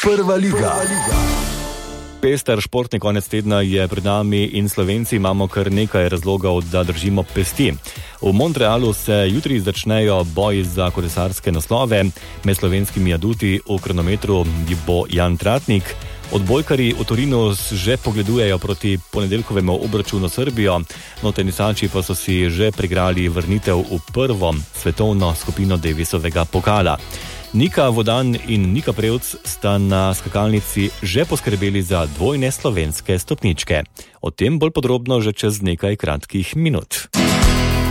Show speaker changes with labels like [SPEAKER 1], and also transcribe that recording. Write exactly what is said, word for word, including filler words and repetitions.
[SPEAKER 1] Prva liga.
[SPEAKER 2] Pester športni konec tedna je pred nami in Slovenci imamo kar nekaj razlogov, da držimo pesti. V Montrealu se jutri začnejo boji za kolesarske naslove. Med slovenskimi aduti v kronometru bo Jan Tratnik. Odbojkarji v Torinu že pogledujejo proti ponedeljkovemu obračunu Srbijo, no tenisači pa so si že prigrali vrnitev v prvo svetovno skupino Davisovega pokala. Nika Vodan in Nika Prevc sta na skakalnici že poskrbeli za dvojne slovenske stopničke. O tem bolj podrobno že čez nekaj kratkih minut.